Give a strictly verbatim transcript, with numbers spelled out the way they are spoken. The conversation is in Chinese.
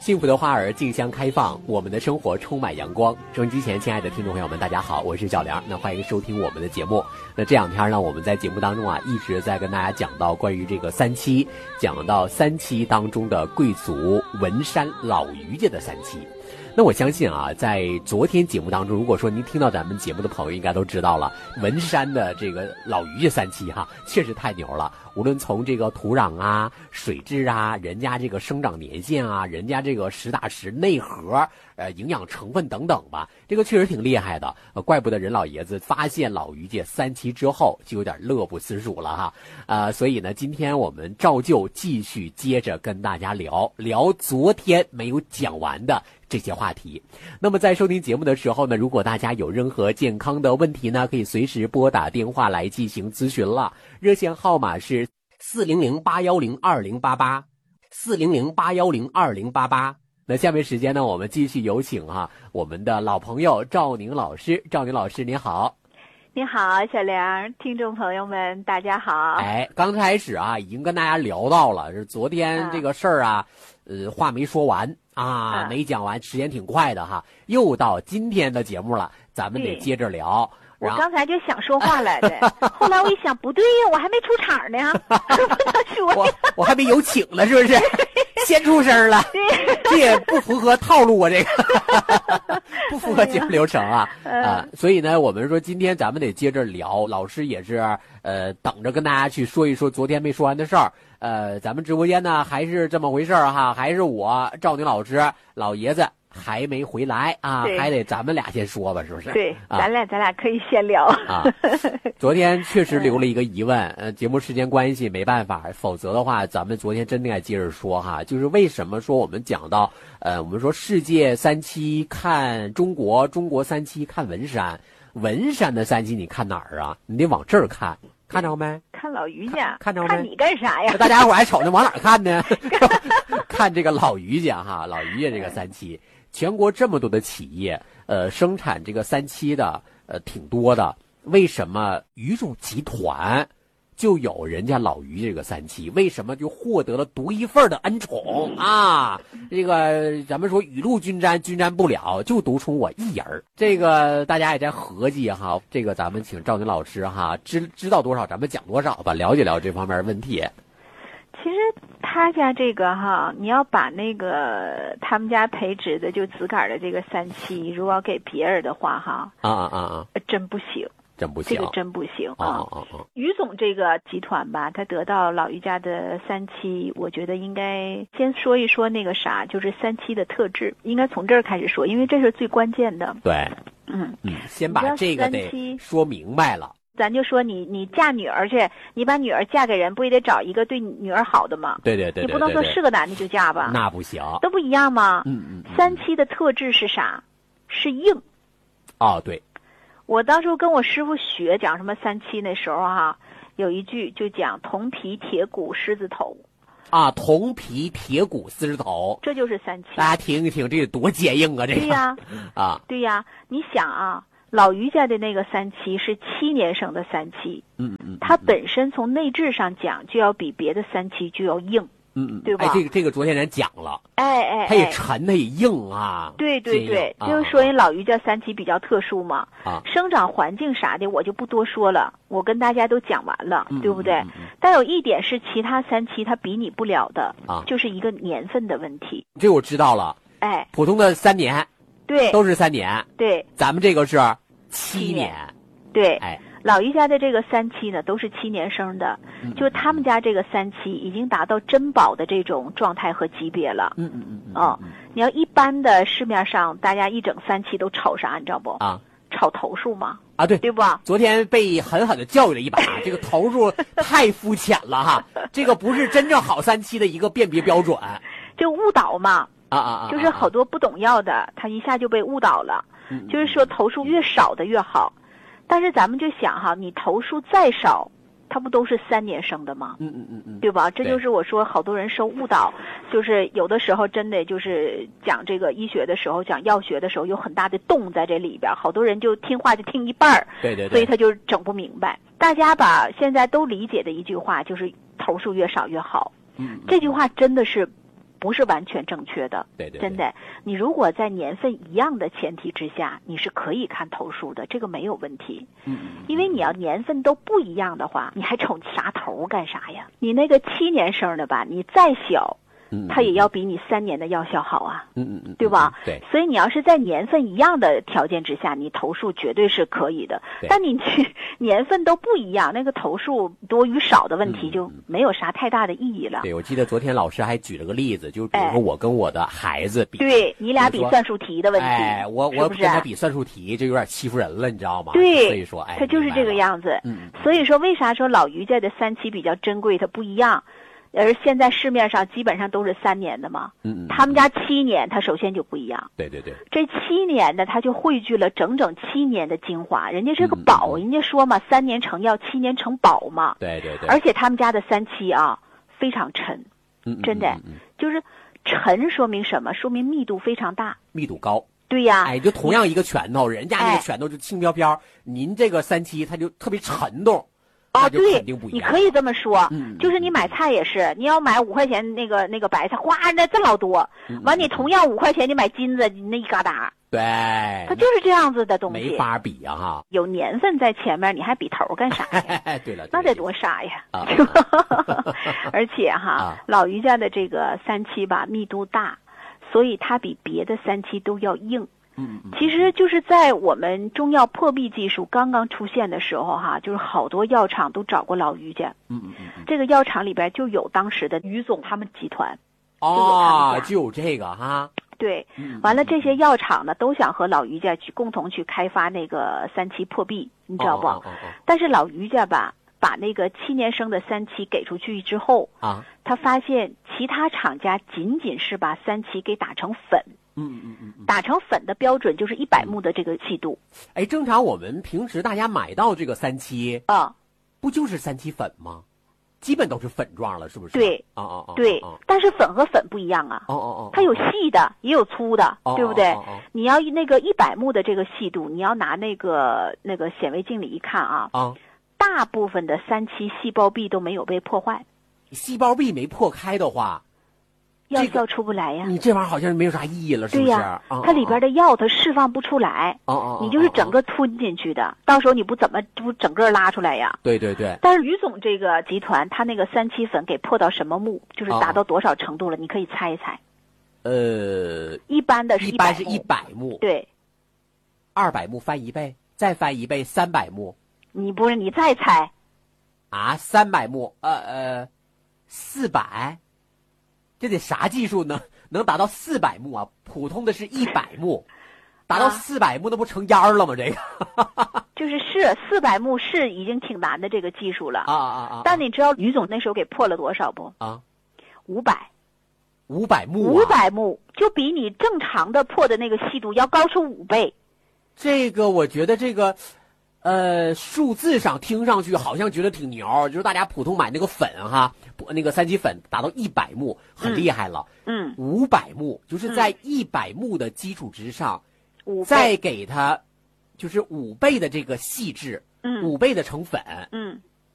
幸福的花儿竞相开放，我们的生活充满阳光。收音机前亲爱的听众朋友们，大家好，我是小梁。那欢迎收听我们的节目。那这两天呢，我们在节目当中啊，一直在跟大家讲到关于这个三七，讲到三七当中的贵族文山老于家的三七。那我相信啊，在昨天节目当中，如果说您听到咱们节目的朋友应该都知道了，文山的这个老于家三七哈，确实太牛了。无论从这个土壤啊、水质啊、人家这个生长年限啊、人家这个实打实内核、呃营养成分等等吧，这个确实挺厉害的。呃，怪不得任老爷子发现老于家三七之后就有点乐不思蜀了哈。呃，所以呢，今天我们照旧继续接着跟大家聊聊昨天没有讲完的这些话题。那么在收听节目的时候呢，如果大家有任何健康的问题呢，可以随时拨打电话来进行咨询了。热线号码是四零零八幺零二零八八，四零零八幺零二零八八。那下面时间呢，我们继续有请哈、啊、我们的老朋友赵宁老师。赵宁老师您好。 你好，小梁，听众朋友们，大家好。 哎，刚开始啊，已经跟大家聊到了，是昨天这个事儿啊，嗯、呃，话没说完啊，啊没讲完，时间挺快的哈。又到今天的节目了，咱们得接着聊。 我刚才就想说话来的，后来我一想，不对呀，我还没出场呢，不能说我我还没有请呢，是不是？先出声了，这也不符合套路啊，这个不符合节目流程啊啊！所以呢，我们说今天咱们得接着聊，老师也是呃等着跟大家去说一说昨天没说完的事儿。呃，咱们直播间呢还是这么回事儿哈，还是我赵宁老师老爷子。还没回来啊，还得咱们俩先说吧，是不是？ 对， 啊、 咱俩咱俩可以先聊啊。昨天确实留了一个疑问，呃，节目时间关系没办法，否则的话，咱们昨天真的该接着说哈，就是为什么说我们讲到呃，我们说世界三七看中国，中国三七看文山，文山的三七你看哪儿啊？你得往这儿看。看着没？ 看老于家， 看着没？ 看你干啥呀？ 大家伙还瞅着往哪儿看呢？看这个老于家哈，老于家这个三七。全国这么多的企业，呃，生产这个三七的，呃，挺多的。为什么于种集团就有人家老于这个三七？为什么就获得了独一份的恩宠啊？这个咱们说雨露均沾，均沾不了，就独宠我一人。这个大家也在合计哈。这个咱们请赵宁老师哈，知知道多少咱们讲多少吧，了解了解这方面的问题。 其实他家这个哈，你要把那个他们家培植的就自个儿的这个三七，如果给别人的话哈， 啊啊啊啊， 真不行， 真不行， 这个真不行啊啊！ 啊啊！ 于总这个集团吧，他得到老于家的三七，我觉得应该先说一说那个啥，就是三七的特质，应该从这儿开始说，因为这是最关键的。 对， 嗯嗯，先把这个得说明白了。 咱就说你你嫁女儿去，你把女儿嫁给人，不也得找一个对女儿好的吗？ 对对 对, 对, 对, 对， 你不能说是个男的就嫁吧？ 那不行， 都不一样吗？ 嗯嗯。 三七的特质是啥？是硬。 哦，对。 我当初跟我师傅学讲什么三七那时候哈、啊，有一句就讲铜皮铁骨狮子头。 啊，铜皮铁骨狮子头， 这就是三七。 大家听一听，这多坚硬啊！这个。 对呀。 啊。 对呀，你想啊。老于家的那个三七是七年生的三七， 嗯嗯， 它本身从内质上讲就要比别的三七就要硬， 嗯嗯， 对吧？ 哎，这个这个昨天咱讲了， 哎哎， 它也沉，它也硬啊。 对对对， 啊、 就是说人老于家三七比较特殊嘛， 啊， 生长环境啥的我就不多说了，我跟大家都讲完了， 嗯、 对不对、 嗯嗯嗯？ 但有一点是其他三七它比拟不了的， 啊， 就是一个年份的问题。 这我知道了， 哎， 普通的三年， 对， 都是三年， 对， 咱们这个是。七年， 对， 哎， 老于家的这个三七呢，都是七年生的， 嗯、 就他们家这个三七已经达到珍宝的这种状态和级别了。 嗯嗯嗯嗯。 哦，你要一般的市面上，大家一整三七都炒啥，你知道不？ 啊， 炒头数嘛。 啊，对， 对吧？ 昨天被狠狠的教育了一把，这个头数太肤浅了哈，这个不是真正好三七的一个辨别标准， 就误导嘛。 啊啊啊！ 就是好多不懂药的，他一下就被误导了。 嗯， 就是说头数越少的越好，但是咱们就想哈，你头数再少，它不都是三年生的吗？ 嗯嗯嗯嗯， 对吧？这就是我说好多人受误导，就是有的时候真的就是讲这个医学的时候，讲药学的时候有很大的洞在这里边，好多人就听话就听一半儿， 对对对， 所以他就整不明白。大家吧现在都理解的一句话就是头数越少越好， 嗯， 这句话真的是不是完全正确的。 对对对， 真的，你如果在年份一样的前提之下，你是可以看头数的，这个没有问题。 嗯， 因为你要年份都不一样的话，你还瞅啥头干啥呀？你那个七年生的吧，你再小，它也要比你三年的药效好啊。 嗯嗯嗯， 对吧？ 对。 所以你要是在年份一样的条件之下，你头数绝对是可以的。但你年份都不一样，那个头数多与少的问题就没有啥太大的意义了。 对，我记得昨天老师还举了个例子，就是比如说我跟我的孩子比， 对你俩比算术题的问题， 哎，我我跟他比算术题，这有点欺负人了，你知道吗？ 对， 所以说，哎， 他就是这个样子。 嗯， 所以说为啥说老于家的三期比较珍贵，它不一样？而现在市面上基本上都是三年的嘛， 嗯嗯， 他们家七年，它首先就不一样。 对对对， 这七年的它就汇聚了整整七年的精华，人家是个宝，人家说嘛，三年成药，七年成宝嘛。 对对对。 而且他们家的三七啊，非常沉， 嗯， 真的，就是沉说明什么？说明密度非常大， 密度高。 对呀， 哎，就同样一个拳头，人家那个拳头就轻飘飘，您这个三七它就特别沉重。 啊，对，你可以这么说， 嗯， 就是你买菜也是，你要买五块钱那个那个白菜，哗，那这老多，完你同样五块钱你买金子，那一疙瘩， 对， 它就是这样子的东西， 没法比啊哈。 有年份在前面，你还比头干啥呀？对了， 那得多傻呀！ 啊、 而且哈， 啊、 老于家的这个三七吧，密度大，所以它比别的三七都要硬。 嗯， 其实就是在我们中药破壁技术刚刚出现的时候哈，就是好多药厂都找过老于家。 嗯嗯嗯， 这个药厂里边就有当时的于总他们集团。 哦，就有这个哈。 对，完了这些药厂呢都想和老于家去共同去开发那个三七破壁，你知道不？ 哦哦哦、 但是老于家吧，把那个七年生的三七给出去之后啊， 他发现其他厂家仅仅是把三七给打成粉。 嗯嗯嗯， 打成粉的标准就是一百目的这个细度。 哎，正常我们平时大家买到这个三七啊， 不就是三七粉吗？基本都是粉状了，是不是？ 对， 啊啊啊， 对。但是粉和粉不一样啊。 哦哦哦， 它有细的，也有粗的，对不对？ 哦哦哦哦你要那个一百目的这个细度，你要拿那个那个显微镜里一看啊， 啊， 大部分的三七细胞壁都没有被破坏。 细胞壁没破开的话。 药效出不来呀， 你这玩意儿好像没有啥意义了，是不是？ 对呀，它里边的药它释放不出来， 哦哦， 你就是整个吞进去的，到时候你不怎么不整个拉出来呀？ 对对对。 但是于总这个集团，他那个三七粉给破到什么目，就是达到多少程度了？你可以猜一猜。 呃， 一般的是一般是一百目， 对， 二百目翻一倍，再翻一倍，三百目。 你不是你再猜啊？三百目，呃呃，四百。这得啥技术呢？能达到四百目啊？普通的是一百目，达到四百目那不成烟了吗？这个就是是四百目是已经挺难的这个技术了啊啊啊！ 但你知道于总那时候给破了多少不？ 啊， 五百， 五百目， 五百目就比你正常的破的那个细度要高出五倍。 这个我觉得这个。呃，数字上听上去好像觉得挺牛，就是大家普通买那个粉哈，那个三七粉达到一百目很厉害了。 嗯， 五百目就是在一百目的基础之上， 嗯、 再给它就是五倍的这个细致， 嗯， 五倍的成粉， 嗯，